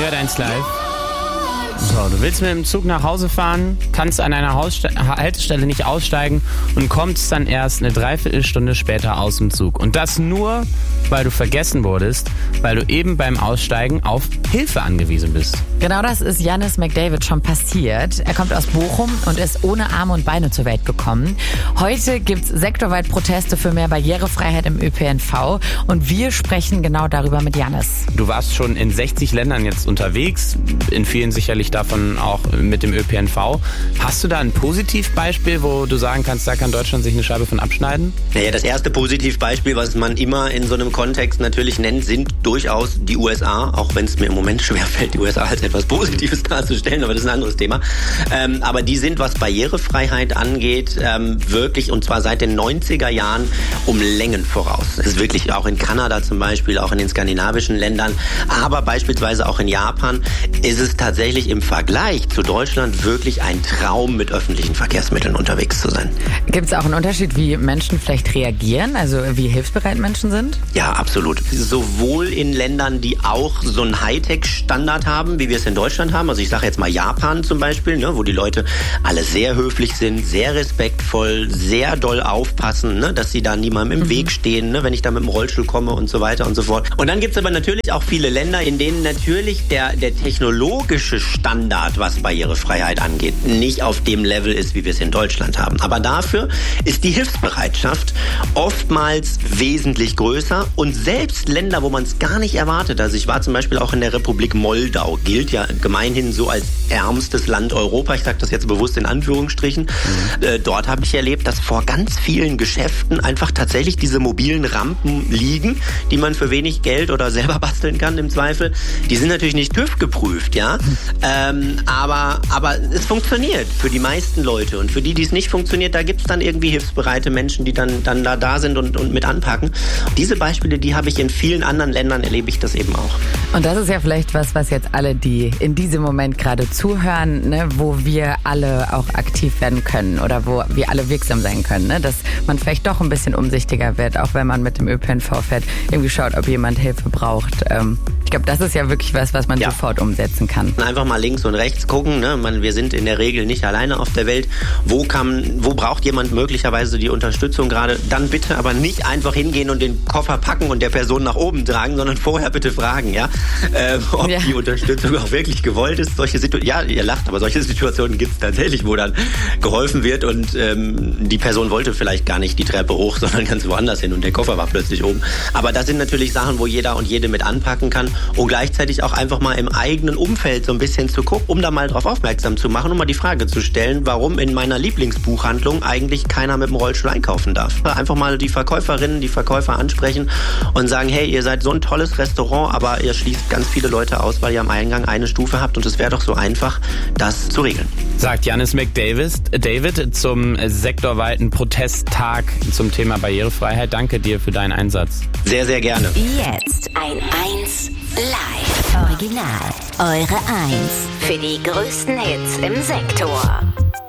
Hört eins live. So, du willst mit dem Zug nach Hause fahren, kannst an einer Haltestelle nicht aussteigen und kommst dann erst eine Dreiviertelstunde später aus dem Zug. Und das nur, weil du vergessen wurdest, weil du eben beim Aussteigen auf Hilfe angewiesen bist. Genau das ist Yannis McDavid schon passiert. Er kommt aus Bochum und ist ohne Arme und Beine zur Welt gekommen. Heute gibt's sektorweit Proteste für mehr Barrierefreiheit im ÖPNV und wir sprechen genau darüber mit Yannis. Du warst schon in 60 Ländern jetzt unterwegs, in vielen sicherlich davon auch mit dem ÖPNV. Hast du da ein Positivbeispiel, wo du sagen kannst, da kann Deutschland sich eine Scheibe von abschneiden? Naja, das erste Positivbeispiel, was man immer in so einem Kontext natürlich nennt, sind durchaus die USA, auch wenn es mir im Moment schwerfällt, die USA als etwas Positives darzustellen, aber das ist ein anderes Thema. Aber die sind, was Barrierefreiheit angeht, wirklich, und zwar seit den 90er Jahren, um Längen voraus. Das ist wirklich auch in Kanada zum Beispiel, auch in den skandinavischen Ländern, aber beispielsweise auch in Japan ist es tatsächlich im Vergleich zu Deutschland wirklich ein Traum, mit öffentlichen Verkehrsmitteln unterwegs zu sein. Gibt es auch einen Unterschied, wie Menschen vielleicht reagieren, also wie hilfsbereit Menschen sind? Ja, absolut. Sowohl in Ländern, die auch so einen Hightech-Standard haben, wie wir es in Deutschland haben, also ich sage jetzt mal Japan zum Beispiel, wo die Leute alle sehr höflich sind, sehr respektvoll, sehr doll aufpassen, dass sie da niemandem im Weg stehen, wenn ich da mit dem Rollstuhl komme und so weiter und so fort. Und dann gibt es aber natürlich auch viele Länder, in denen natürlich der technologische Standard, was Barrierefreiheit angeht, nicht auf dem Level ist, wie wir es in Deutschland haben. Aber dafür ist die Hilfsbereitschaft oftmals wesentlich größer und selbst Länder, wo man es gar nicht erwartet, also ich war zum Beispiel auch in der Republik Moldau, gilt ja gemeinhin so als ärmstes Land Europa, ich sage das jetzt bewusst in Anführungsstrichen, dort habe ich erlebt, dass vor ganz vielen Geschäften einfach tatsächlich diese mobilen Rampen liegen, die man für wenig Geld oder selber basteln kann im Zweifel. Die sind natürlich nicht TÜV geprüft, ja, aber es funktioniert für die meisten Leute und für die es nicht funktioniert, da gibt es dann irgendwie hilfsbereite Menschen, die dann da sind und mit anpacken. Diese Beispiele, die habe ich in vielen anderen Ländern, erlebe ich das eben auch. Und das ist ja vielleicht was jetzt alle, die in diesem Moment gerade zuhören, wo wir alle auch aktiv werden können oder wo wir alle wirksam sein können, dass man vielleicht doch ein bisschen umsichtiger wird, auch wenn man mit dem ÖPNV fährt, irgendwie schaut, ob jemand Hilfe braucht. Ich glaube, das ist ja wirklich was man sofort umsetzen kann. Einfach mal links und rechts gucken, wir sind in der Regel nicht alleine auf der Welt. Wo braucht jemand möglicherweise die Unterstützung gerade? Dann bitte aber nicht einfach hingehen und den Koffer packen und der Person nach oben tragen, sondern vorher bitte fragen, ob die Unterstützung auch wirklich gewollt ist. Ihr lacht, aber solche Situationen gibt es tatsächlich, wo dann geholfen wird und die Person wollte vielleicht gar nicht die Treppe hoch, sondern ganz woanders hin und der Koffer war plötzlich oben. Aber das sind natürlich Sachen, wo jeder und jede mit anpacken kann und gleichzeitig auch einfach mal im eigenen Umfeld so ein bisschen zu gucken, um da mal drauf aufmerksam zu machen, um mal die Frage zu stellen, warum in meiner Lieblingsbuchhandlung eigentlich keiner mit dem Rollstuhl einkaufen darf. Einfach mal die Verkäuferinnen, die Verkäufer ansprechen und sagen, hey, ihr seid so ein tolles Restaurant, aber ihr schließt ganz viele Leute aus, weil ihr am Eingang eine Stufe habt und es wäre doch so einfach, das zu regeln. Sagt Yannis McDavid zum sektorweiten Protesttag zum Thema Barrierefreiheit. Danke dir für deinen Einsatz. Sehr, sehr gerne. Jetzt ein 1 live. Original. Eure 1 für die größten Hits im Sektor.